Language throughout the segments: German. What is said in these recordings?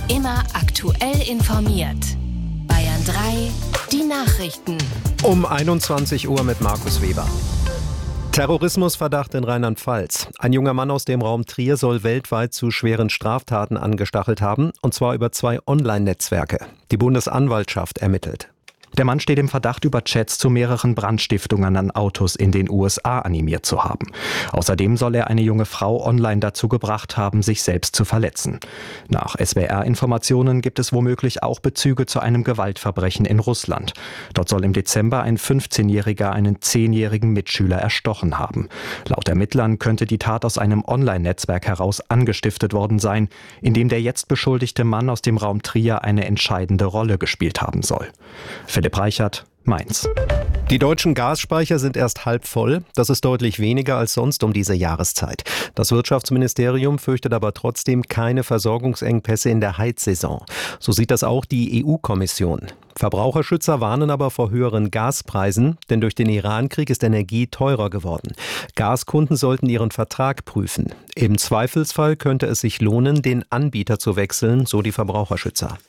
Immer aktuell informiert. Bayern 3, die Nachrichten. Um 21 Uhr mit Markus Weber. Terrorismusverdacht in Rheinland-Pfalz. Ein junger Mann aus dem Raum Trier soll weltweit zu schweren Straftaten angestachelt haben, und zwar über 2 Online-Netzwerke. Die Bundesanwaltschaft ermittelt. Der Mann steht im Verdacht, über Chats zu mehreren Brandstiftungen an Autos in den USA animiert zu haben. Außerdem soll er eine junge Frau online dazu gebracht haben, sich selbst zu verletzen. Nach SWR-Informationen gibt es womöglich auch Bezüge zu einem Gewaltverbrechen in Russland. Dort soll im Dezember ein 15-Jähriger einen 10-jährigen Mitschüler erstochen haben. Laut Ermittlern könnte die Tat aus einem Online-Netzwerk heraus angestiftet worden sein, in dem der jetzt beschuldigte Mann aus dem Raum Trier eine entscheidende Rolle gespielt haben soll. Philipp Reichert, Mainz. Die deutschen Gasspeicher sind erst halb voll. Das ist deutlich weniger als sonst um diese Jahreszeit. Das Wirtschaftsministerium fürchtet aber trotzdem keine Versorgungsengpässe in der Heizsaison. So sieht das auch die EU-Kommission. Verbraucherschützer warnen aber vor höheren Gaspreisen, denn durch den Iran-Krieg ist Energie teurer geworden. Gaskunden sollten ihren Vertrag prüfen. Im Zweifelsfall könnte es sich lohnen, den Anbieter zu wechseln, so die Verbraucherschützer.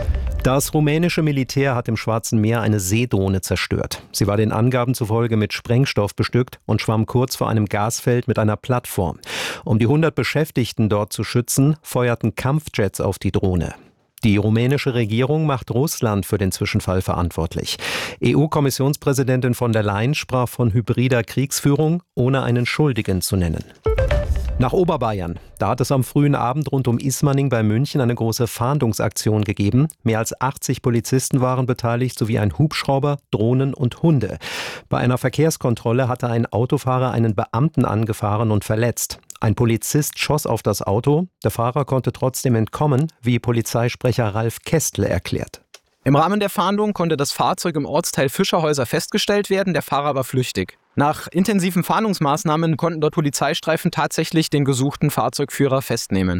Das rumänische Militär hat im Schwarzen Meer eine Seedrohne zerstört. Sie war den Angaben zufolge mit Sprengstoff bestückt und schwamm kurz vor einem Gasfeld mit einer Plattform. Um die 100 Beschäftigten dort zu schützen, feuerten Kampfjets auf die Drohne. Die rumänische Regierung macht Russland für den Zwischenfall verantwortlich. EU-Kommissionspräsidentin von der Leyen sprach von hybrider Kriegsführung, ohne einen Schuldigen zu nennen. Nach Oberbayern. Da hat es am frühen Abend rund um Ismaning bei München eine große Fahndungsaktion gegeben. Mehr als 80 Polizisten waren beteiligt, sowie ein Hubschrauber, Drohnen und Hunde. Bei einer Verkehrskontrolle hatte ein Autofahrer einen Beamten angefahren und verletzt. Ein Polizist schoss auf das Auto. Der Fahrer konnte trotzdem entkommen, wie Polizeisprecher Ralf Kästle erklärt. Im Rahmen der Fahndung konnte das Fahrzeug im Ortsteil Fischerhäuser festgestellt werden, der Fahrer war flüchtig. Nach intensiven Fahndungsmaßnahmen konnten dort Polizeistreifen tatsächlich den gesuchten Fahrzeugführer festnehmen.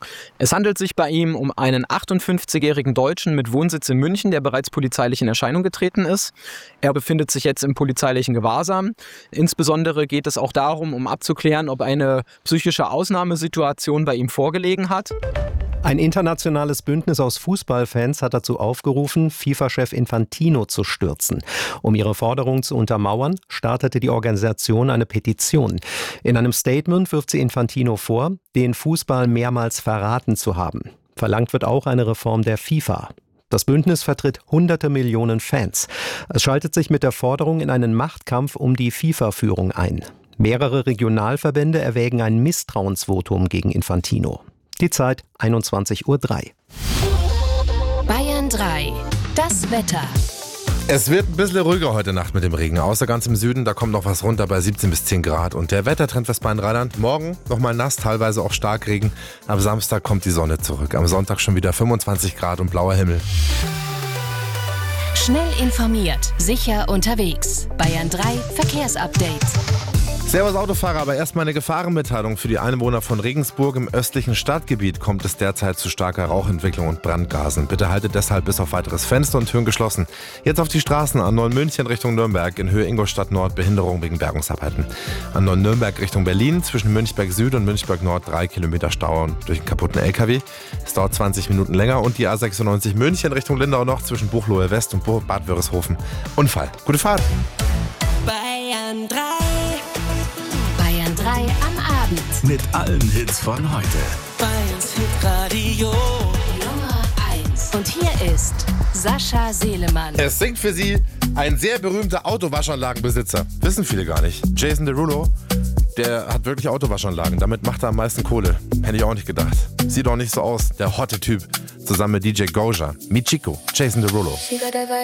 Es handelt sich bei ihm um einen 58-jährigen Deutschen mit Wohnsitz in München, der bereits polizeilich in Erscheinung getreten ist. Er befindet sich jetzt im polizeilichen Gewahrsam. Insbesondere geht es auch darum, um abzuklären, ob eine psychische Ausnahmesituation bei ihm vorgelegen hat. Ein internationales Bündnis aus Fußballfans hat dazu aufgerufen, FIFA-Chef Infantino zu stürzen. Um ihre Forderung zu untermauern, startete die Organisation eine Petition. In einem Statement wirft sie Infantino vor, den Fußball mehrmals verraten zu haben. Verlangt wird auch eine Reform der FIFA. Das Bündnis vertritt hunderte Millionen Fans. Es schaltet sich mit der Forderung in einen Machtkampf um die FIFA-Führung ein. Mehrere Regionalverbände erwägen ein Misstrauensvotum gegen Infantino. Die Zeit 21:03 Uhr. Bayern 3, das Wetter. Es wird ein bisschen ruhiger heute Nacht mit dem Regen. Außer ganz im Süden, da kommt noch was runter bei 17 bis 10 Grad. Und der Wettertrend Westbayern-Rheinland, morgen nochmal nass, teilweise auch Starkregen. Am Samstag kommt die Sonne zurück. Am Sonntag schon wieder 25 Grad und blauer Himmel. Schnell informiert, sicher unterwegs. Bayern 3 Verkehrsupdate. Servus Autofahrer, aber erstmal eine Gefahrenmitteilung für die Einwohner von Regensburg. Im östlichen Stadtgebiet kommt es derzeit zu starker Rauchentwicklung und Brandgasen. Bitte haltet deshalb bis auf weiteres Fenster und Türen geschlossen. Jetzt auf die Straßen: A9 München Richtung Nürnberg, in Höhe Ingolstadt Nord Behinderung wegen Bergungsarbeiten. A9 Nürnberg Richtung Berlin, zwischen Münchberg Süd und Münchberg Nord 3 Kilometer Stau durch einen kaputten LKW. Es dauert 20 Minuten länger. Und die A96 München Richtung Lindau noch, zwischen Buchloe West und Bad Wörishofen. Unfall. Gute Fahrt. Bayern 3. Bayern 3 am Abend. Mit allen Hits von heute. Bayerns Hitradio Nummer 1. Und hier ist Sascha Selemann. Es singt für Sie ein sehr berühmter Autowaschanlagenbesitzer. Wissen viele gar nicht. Jason Derulo, der hat wirklich Autowaschanlagen. Damit macht er am meisten Kohle. Hätte ich auch nicht gedacht. Sieht auch nicht so aus, der hotte Typ. Zusammen mit DJ Goja, Michiko, Jason Derulo.